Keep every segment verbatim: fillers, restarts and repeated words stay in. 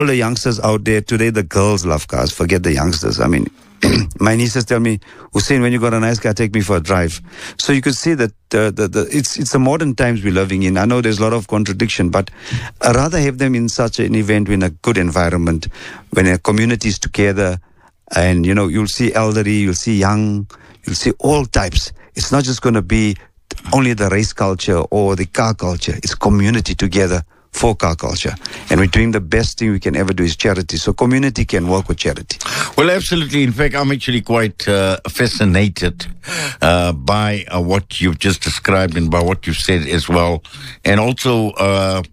all the youngsters out there today, the girls love cars. Forget the youngsters. I mean, my nieces tell me, Hussein, when you got a nice car, take me for a drive. So you could see that uh, the, the it's it's the modern times we're living in. I know there's a lot of contradiction, but I'd rather have them in such an event in a good environment, when a community is together, and you know you'll see elderly, you'll see young, you'll see all types. It's not just going to be only the race culture or the car culture. It's community together for car culture. And we're doing the best thing we can ever do is charity. So community can work with charity. Well, absolutely. In fact, I'm actually quite uh, fascinated uh, by uh, what you've just described and by what you've said as well. And also uh,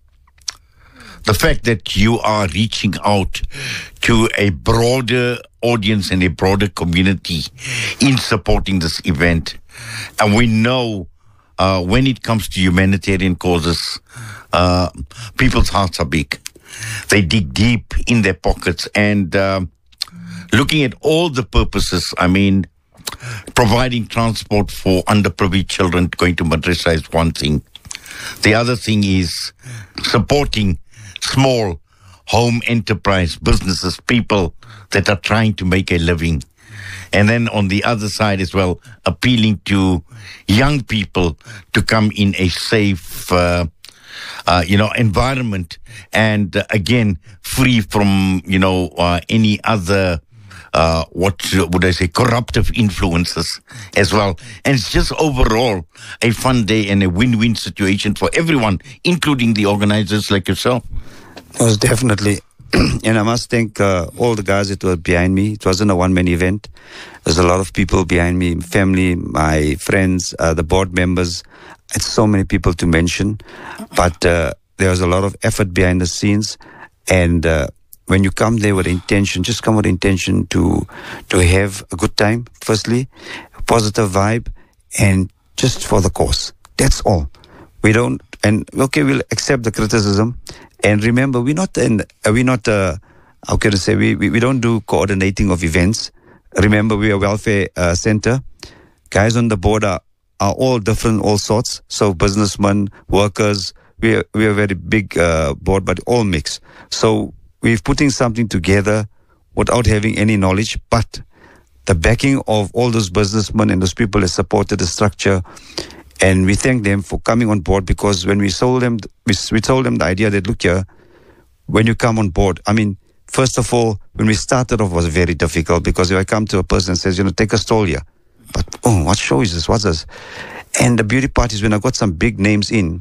the fact that you are reaching out to a broader audience and a broader community in supporting this event. And we know uh, when it comes to humanitarian causes, Uh, people's hearts are big. They dig deep in their pockets, and uh, looking at all the purposes, I mean, providing transport for underprivileged children going to madrasa is one thing. The other thing is supporting small home enterprise businesses, people that are trying to make a living. And then on the other side as well, appealing to young people to come in a safe uh, Uh, you know, environment, and uh, again, free from, you know, uh, any other, uh, what would I say, corruptive influences as well. And it's just overall a fun day and a win-win situation for everyone, including the organizers like yourself. Most definitely. And I must thank uh, all the guys that were behind me. It wasn't a one-man event. There's a lot of people behind me, family, my friends, uh, the board members. It's so many people to mention, but uh, there was a lot of effort behind the scenes. And uh, when you come there with intention, just come with intention to to have a good time, firstly, a positive vibe, and just for the cause. That's all. We don't, and okay, we'll accept the criticism. And remember, we're not, in, we're not, uh, how can I say, we, we, we don't do coordinating of events. Remember, we are a welfare uh, center. Guys on the board are are all different, all sorts. So businessmen, workers, we are, we are a very big uh, board, but all mix. So we're putting something together without having any knowledge, but the backing of all those businessmen and those people that supported the structure. And we thank them for coming on board, because when we sold them, we, we told them the idea that, look here, when you come on board, I mean, first of all, when we started off, it was very difficult, because if I come to a person and says, you know, take a stall here. But, oh, what show is this? What's this? And the beauty part is when I got some big names in,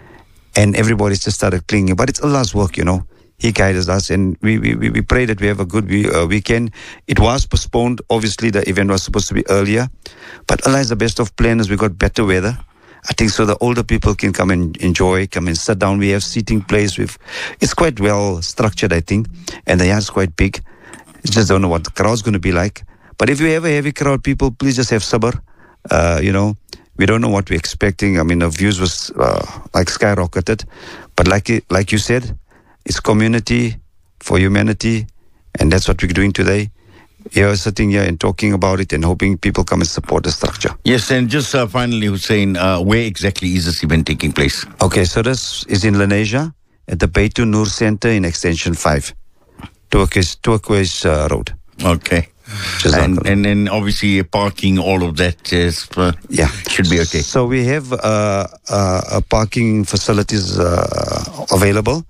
and everybody just started clinging. But it's Allah's work, you know. He guided us, and we we, we pray that we have a good uh, weekend. It was postponed. Obviously, the event was supposed to be earlier. But Allah is the best of planners. We got better weather. I think so the older people can come and enjoy, come and sit down. We have seating place. With, it's quite well structured, I think. And the yard is quite big. I just don't know what the crowd's going to be like. But if you have a heavy crowd, people, please just have sabr. Uh, you know, we don't know what we're expecting. I mean, the views was uh, like skyrocketed. But like it, like you said, it's community for humanity. And that's what we're doing today. You're sitting here and talking about it and hoping people come and support the structure. Yes, and just uh, finally, Hussein, uh, where exactly is this event taking place? Okay, so this is in Lenasia at the Beitu Noor Center in Extension five, Turquoise, Turquoise uh, Road. Okay. And, and then obviously parking, all of that is, uh, yeah. should be okay. So we have uh, uh, parking facilities uh, available,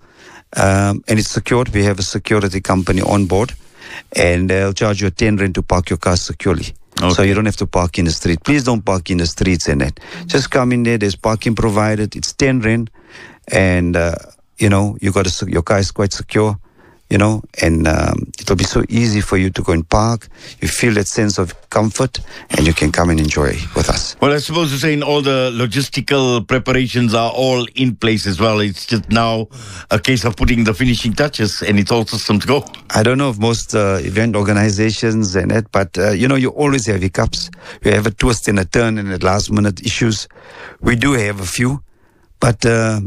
um, and it's secured. We have a security company on board, and they'll charge you a ten rand to park your car securely. Okay. So you don't have to park in the street. Please don't park in the streets and that. Just come in there. There's parking provided. It's ten rand, and uh, you know you got a, your car is quite secure. You know, and um, it'll be so easy for you to go and park. You feel that sense of comfort, and you can come and enjoy with us. Well, I suppose to say in all the logistical preparations are all in place as well. It's just now a case of putting the finishing touches, and it's all systems go. I don't know if most uh, event organizations and that, but uh, you know, you always have hiccups. You have a twist and a turn and at last minute issues. We do have a few, but uh,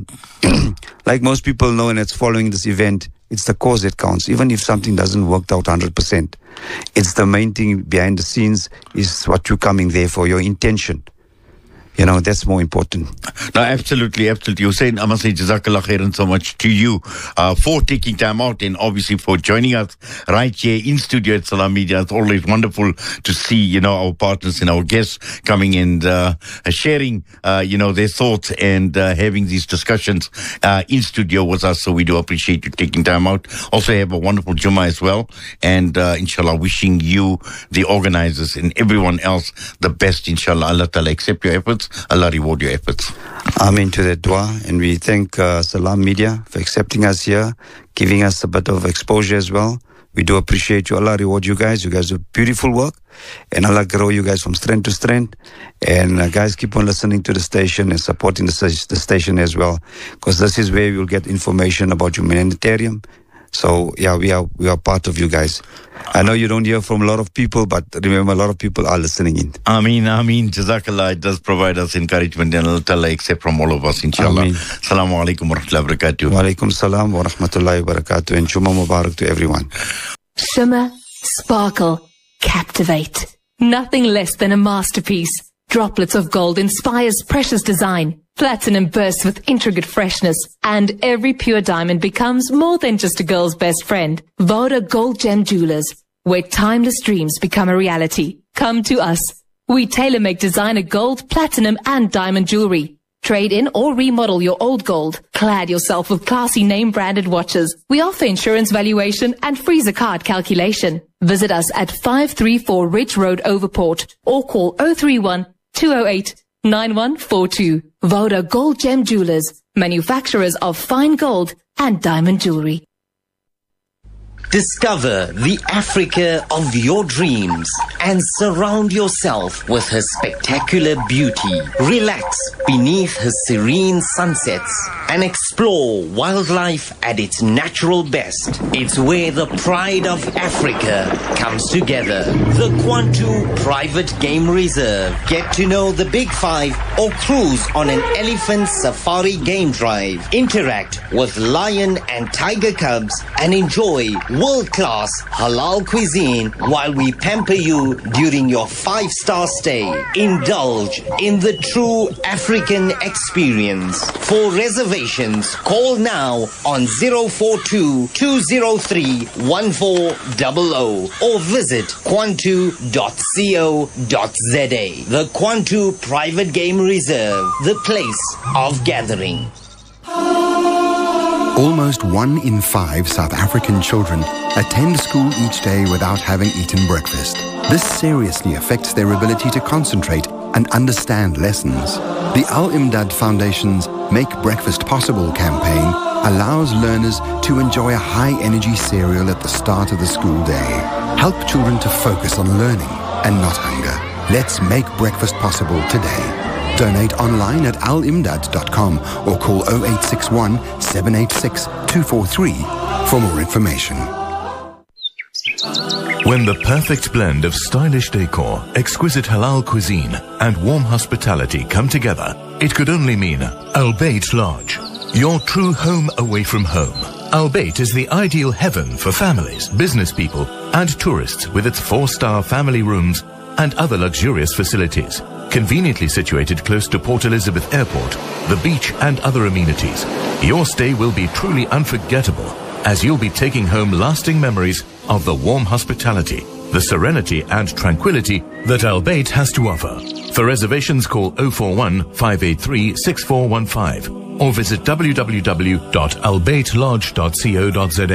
like most people know, and it's following this event, it's the cause that counts. Even if something doesn't work out one hundred percent, it's the main thing behind the scenes is what you're coming there for, your intention. You know, that's more important. No, absolutely, absolutely. Hussein, I must say, Jazakallah khairan so much to you uh, for taking time out and obviously for joining us right here in studio at Salam Media. It's always wonderful to see, you know, our partners and our guests coming and uh, sharing, uh, you know, their thoughts and uh, having these discussions uh, in studio with us. So we do appreciate you taking time out. Also have a wonderful Jummah as well. And uh, inshallah, wishing you, the organizers and everyone else, the best, inshallah. Allah Ta'ala accept your efforts. Allah reward your efforts. Amen to that dua. And we thank uh, Salam Media for accepting us here, giving us a bit of exposure as well. We do appreciate you. Allah reward you guys. You guys do beautiful work. And Allah grow you guys from strength to strength. And uh, guys, keep on listening to the station and supporting the, the station as well. Because this is where you'll get information about humanitarian. So, yeah, we are we are part of you guys. I know you don't hear from a lot of people, but remember, a lot of people are listening in. Ameen, Ameen. Jazakallah. It does provide us encouragement and Allah accept from all of us, inshallah. Ameen. Assalamu alaikum wa rahmatullahi wa barakatuh. Wa alaikum salam wa rahmatullahi wa barakatuh. And Jummah Mubarak to everyone. Shimmer, sparkle, captivate. Nothing less than a masterpiece. Droplets of gold inspires precious design. Platinum bursts with intricate freshness, and every pure diamond becomes more than just a girl's best friend. Voda Gold Gem Jewelers, where timeless dreams become a reality. Come to us. We tailor-make designer gold, platinum, and diamond jewelry. Trade in or remodel your old gold. Clad yourself with classy name-branded watches. We offer insurance valuation and free zakat calculation. Visit us at five three four Ridge Road, Overport, or call oh three one, two oh eight, nine one four two. Voda Gold Gem Jewelers, manufacturers of fine gold and diamond jewelry. Discover the Africa of your dreams and surround yourself with her spectacular beauty. Relax beneath her serene sunsets and explore wildlife at its natural best. It's where the pride of Africa comes together. The Kwantu Private Game Reserve. Get to know the Big Five or cruise on an elephant safari game drive. Interact with lion and tiger cubs and enjoy world-class halal cuisine while we pamper you during your five-star stay. Indulge in the true African experience. For reservations, call now on zero four two, two zero three, one four zero zero or visit kwantu dot co dot za. The Kwantu Private Game Reserve, the place of gathering. Almost one in five South African children attend school each day without having eaten breakfast. This seriously affects their ability to concentrate and understand lessons. The Al-Imdad Foundation's Make Breakfast Possible campaign allows learners to enjoy a high-energy cereal at the start of the school day. Help children to focus on learning and not hunger. Let's make breakfast possible today. Donate online at al imdad dot com or call oh eight six one, seven eight six, two four three for more information. When the perfect blend of stylish decor, exquisite halal cuisine, and warm hospitality come together, it could only mean Al Bayt Lodge, your true home away from home. Al Bayt is the ideal heaven for families, business people, and tourists with its four-star family rooms and other luxurious facilities. Conveniently situated close to Port Elizabeth Airport, the beach and other amenities, your stay will be truly unforgettable as you'll be taking home lasting memories of the warm hospitality, the serenity and tranquility that Al Bayt has to offer. For reservations, call oh four one, five eight three, six four one five or visit w w w dot al bayt lodge dot co dot za.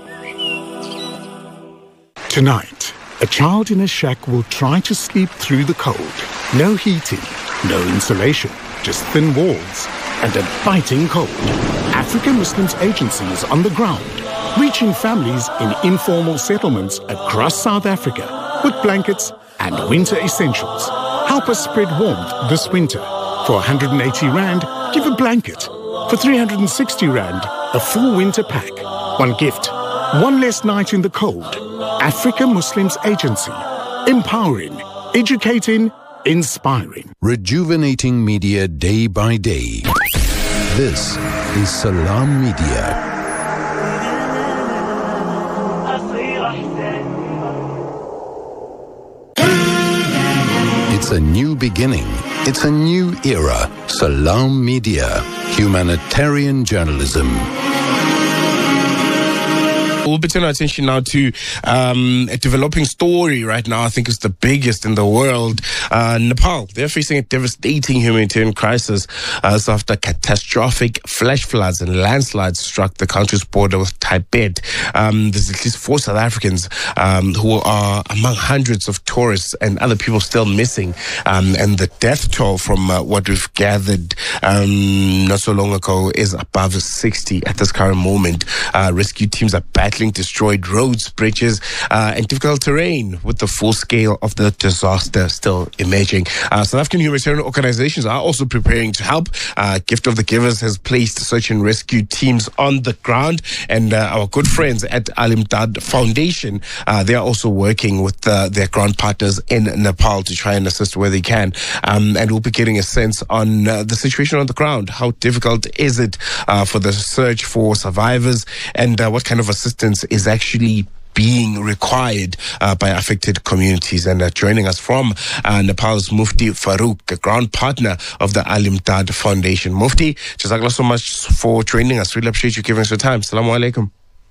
Tonight, a child in a shack will try to sleep through the cold. No heating, no insulation, just thin walls and a biting cold. African Muslims Agency is on the ground, reaching families in informal settlements across South Africa with blankets and winter essentials. Help us spread warmth this winter. For one hundred eighty rand, give a blanket. For three hundred sixty rand, a full winter pack. One gift, one less night in the cold. African Muslims Agency. Empowering, educating, inspiring. Rejuvenating media day by day. This is Salam Media. It's a new beginning, It's a new era. Salam Media. Humanitarian journalism. We'll be turning our attention now to um, a developing story right now. I think it's the biggest in the world. Uh, Nepal, they're facing a devastating humanitarian crisis uh, after catastrophic flash floods and landslides struck the country's border with Tibet. Um, there's at least four South Africans um, who are among hundreds of tourists and other people still missing. Um, and the death toll from uh, what we've gathered um, not so long ago is above sixty at this current moment. Uh, rescue teams are battling destroyed roads, bridges, uh, and difficult terrain, with the full scale of the disaster still emerging. Uh, South African humanitarian organizations are also preparing to help. Uh, Gift of the Givers has placed search and rescue teams on the ground, and uh, our good friends at Al Imdad Foundation, uh, they are also working with uh, their ground partners in Nepal to try and assist where they can. Um, and we'll be getting a sense on uh, the situation on the ground. How difficult is it uh, for the search for survivors, and uh, what kind of assistance is actually being required uh, by affected communities. And uh, joining us from uh, Nepal's Mufti Farooq, a ground partner of the Al Imdad Foundation. Mufti, jazakallah so much for joining us. Really appreciate you giving us your time. Assalamu alaikum.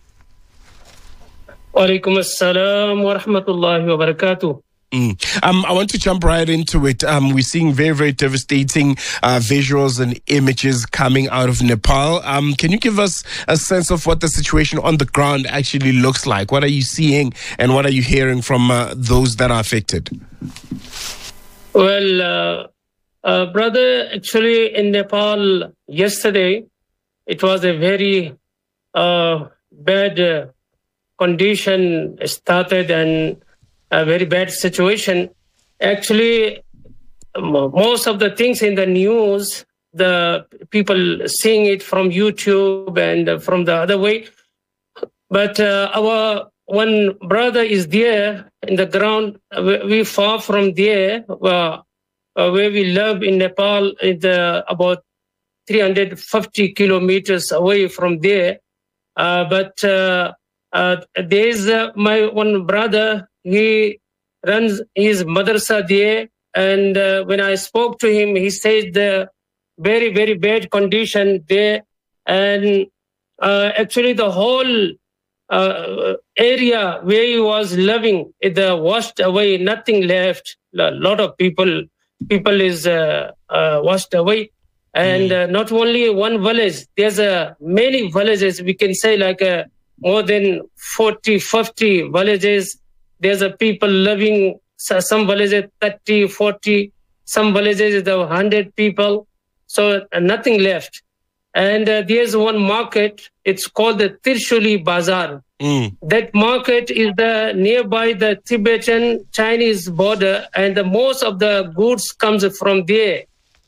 Wa alaikum assalam wa rahmatullahi wa barakatuh. Mm. Um, I want to jump right into it. Um, we're seeing very, very devastating uh, visuals and images coming out of Nepal. Um, can you give us a sense of what the situation on the ground actually looks like? What are you seeing and what are you hearing from uh, those that are affected? Well, uh, uh, brother, actually in Nepal yesterday, it was a very uh, bad uh, condition started and a very bad situation. Actually, most of the things in the news, the people seeing it from YouTube and from the other way. But uh, our one brother is there in the ground. We far from there, uh, where we live in Nepal, is uh, about three hundred fifty kilometers away from there. Uh, but uh, uh, there's uh, my one brother. He runs his madrasa there, and uh, when I spoke to him, he said the very, very bad condition there, and uh, actually the whole uh, area where he was living, it uh, washed away, nothing left. A lot of people, people is uh, uh, washed away, and uh, not only one village. There's uh, many villages. We can say like uh, more than forty, fifty villages. There's a people living, some villages thirty, forty, some villages there are one hundred people. So uh, nothing left. And uh, there's one market, it's called the Tirshuli Bazaar. Mm. That market is the nearby the Tibetan-Chinese border, and the most of the goods comes from there.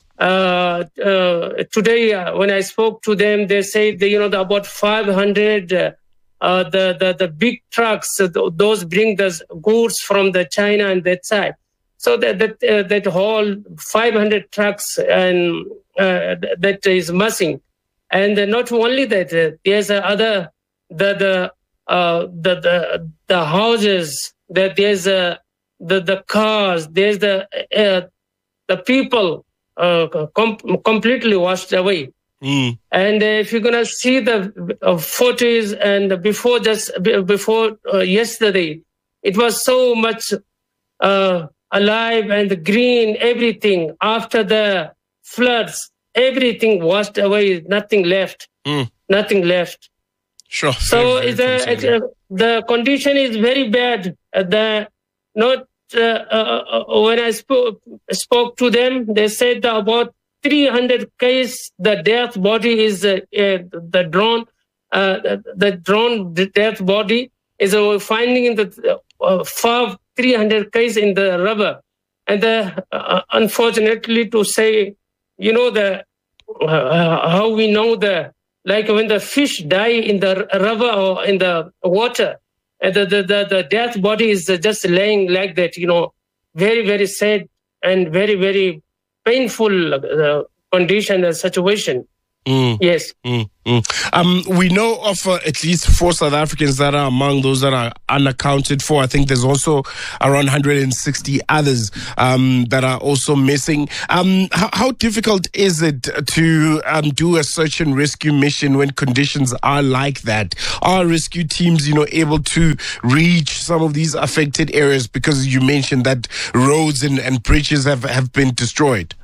Uh, uh, today, uh, when I spoke to them, they say, they, you know, the, about five hundred uh, Uh, the, the, the big trucks, uh, those bring the goods from the China and that side. So that that, uh, that whole five hundred trucks and uh, that is missing. And uh, not only that, uh, there's uh, other, the, the, uh, the, the, the houses, that there's uh, the, the cars, there's the, uh, the people uh, com- completely washed away. Mm. And uh, if you're going to see the uh, photos and before just before uh, yesterday, it was so much uh, alive and green, everything. After the floods, everything washed away, nothing left, mm. nothing left. Sure. So very, very it's a, the condition is very bad. Uh, the not uh, uh, when I spoke spoke to them, they said about three hundred case, the death body is uh, uh, the drone, uh, the drone death body is uh, finding in the uh, far three hundred case in the river. And uh, uh, unfortunately to say, you know, the uh, how we know the, like when the fish die in the river or in the water, uh, the, the, the, the death body is just laying like that, you know, very, very sad and very, very painful uh, condition and situation. Mm. Yes. Mm, mm. Um, we know of uh, at least four South Africans that are among those that are unaccounted for. I think there's also around one hundred sixty others um, that are also missing. Um, how, how difficult is it to um, do a search and rescue mission when conditions are like that? Are rescue teams, you know, able to reach some of these affected areas? Because you mentioned that roads and, and bridges have, have been destroyed.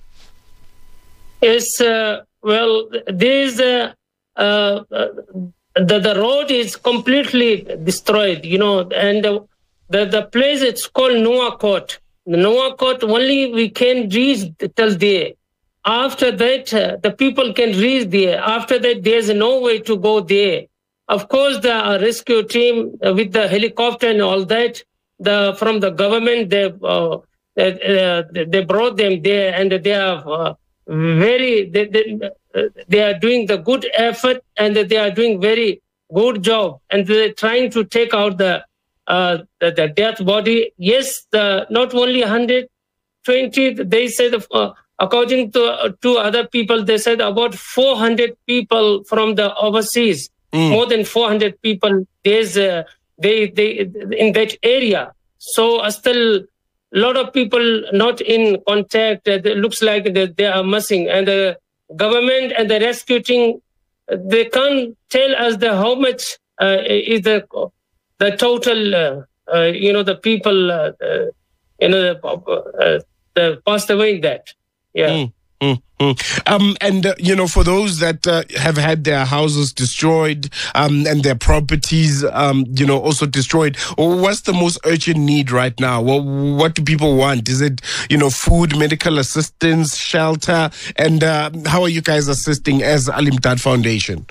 Yes, uh, well, this uh, uh, the the road is completely destroyed, you know, and uh, the the place it's called Nouakchott. The Nouakchott only we can reach till there. After that, uh, the people can reach there. After that, there's no way to go there. Of course, the uh, rescue team uh, with the helicopter and all that, the from the government they uh, uh, they brought them there, and they have. Uh, Very, they, they, they are doing the good effort, and they are doing very good job, and they're trying to take out the uh, the, the death body. Yes, the not only one hundred twenty. They said, uh, according to uh, to other people, they said about four hundred people from the overseas. Mm. More than four hundred people. There's uh, they they in that area. So uh, still. A lot of people not in contact. It looks like they, they are missing. And the government and the rescue team, they can't tell us the how much uh, is the the total, uh, uh, you know, the people, uh, uh, you know, uh, the passed away in that. Yeah. Mm. Mm-hmm. Um, and, uh, you know, for those that uh, have had their houses destroyed um, and their properties, um, you know, also destroyed, what's the most urgent need right now? Well, what do people want? Is it, you know, food, medical assistance, shelter? And uh, how are you guys assisting as Al Imdaad Foundation?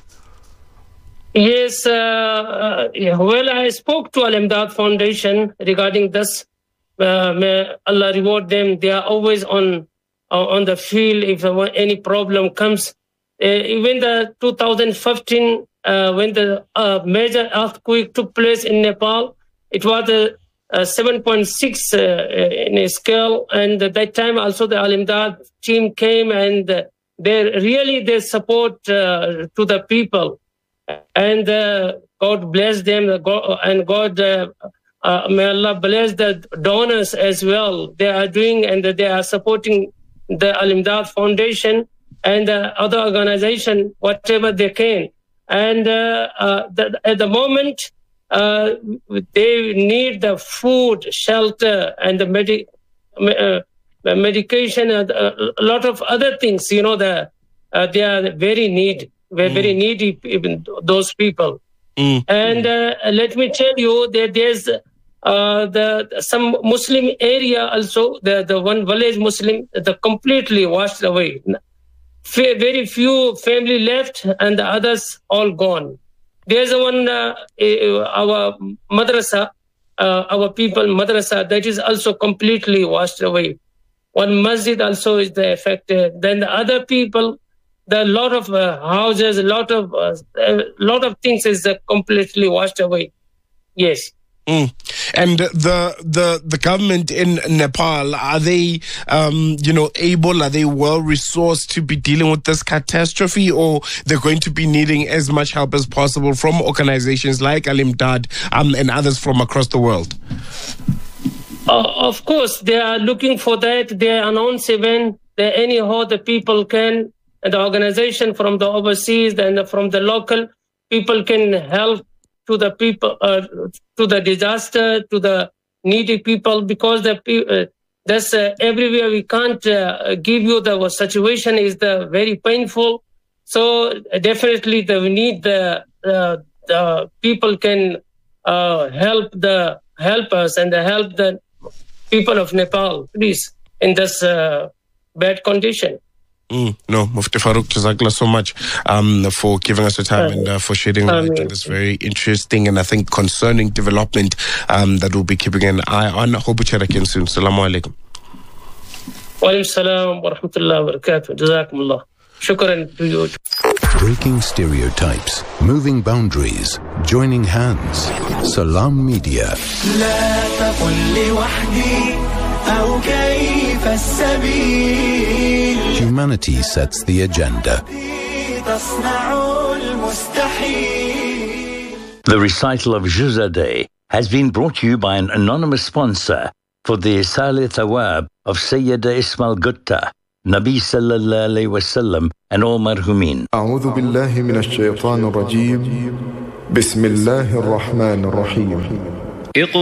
Yes, uh, uh, yeah, well, I spoke to Al Imdaad Foundation regarding this. Uh, may Allah reward them. They are always on on the field if any problem comes. Uh, even the two thousand fifteen, uh, when the uh, major earthquake took place in Nepal, it was a, a seven point six uh, in a scale. And at that time also the Al Imdaad team came, and uh, they really they support uh, to the people. And uh, God bless them, and God, uh, uh, may Allah bless the donors as well. They are doing and they are supporting the Al Imdaad Foundation and uh, other organization, whatever they can. And uh, uh, the, at the moment, uh, they need the food, shelter, and the medi- uh, medication, and uh, a lot of other things. You know, the, uh, they are very need, very, mm. very needy, even those people. Mm. And uh, let me tell you that there's Uh, the some Muslim area also, the, the one village Muslim, the completely washed away. F- very few family left, and the others all gone. There's one, uh, our madrasa, uh, our people madrasa, that is also completely washed away. One masjid also is the affected. Then the other people, the lot of uh, houses, a lot of uh, a lot of things is uh, completely washed away. Yes. Mm. And the the the government in Nepal, are they um, you know able, are they well resourced to be dealing with this catastrophe, or they're going to be needing as much help as possible from organizations like Al Imdaad um, and others from across the world? Uh, of course, they are looking for that. They announce even that anyhow the people can, and the organization from the overseas and from the local people can help to the people, uh, to the disaster, to the needy people, because the uh, that's uh, everywhere. We can't uh, give you the situation is the very painful. So uh, definitely, the, we need the uh, the people can uh, help the help us and help the people of Nepal, please, in this uh, bad condition. Mm, no, Mufti Farouk, Jazakallah so much um, for giving us the time and uh, for shedding light on this very interesting and I think concerning development um, that we'll be keeping an eye on. Hope we chat again soon. Assalamu alaikum. Wa alaikum salam wa rahmatullahi wa barakatuh. Jazakumullah. Shukran to you. Breaking stereotypes, moving boundaries, joining hands. Salam Media. Humanity sets the agenda. The recital of Juz'a Day has been brought to you by an anonymous sponsor for the Isale Thawab of Sayyida Ismail Gutta, Nabi Sallallahu Alaihi Wasallam and all marhumin. أعوذ بالله من الشيطان الرجيم بسم الله الرحمن الرحيم